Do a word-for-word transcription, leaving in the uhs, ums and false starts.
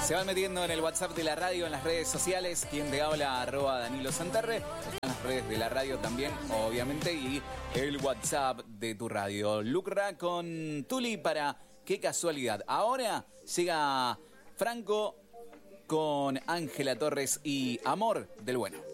Se van metiendo en el WhatsApp de la radio, en las redes sociales. Quien te habla, arroba Danilo Santerre. Están las redes de la radio también, obviamente. Y el WhatsApp de tu radio. Lucra con Tuli para Qué Casualidad. Ahora llega Franco con Ángela Torres y Amor del Bueno.